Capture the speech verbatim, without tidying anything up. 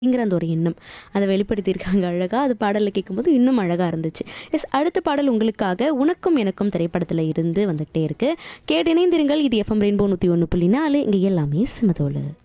அப்படிங்கிற அந்த ஒரு எண்ணம் அதை வெளிப்படுத்தியிருக்காங்க அழகா. அது பாடலில் கேட்கும்போது இன்னும் அழகா இருந்துச்சு. எஸ், அடுத்த பாடல் உங்களுக்காக உனக்கும் எனக்கும் திரைப்படத்தில் இருந்து வந்துகிட்டே இருக்கு. கேட்டு இணைந்திருங்கள். இது எஃப்எம் ரெயின்போ நூற்றி ஒன்று புள்ளி நாலு, இங்கே எல்லாமே சிமதோலு.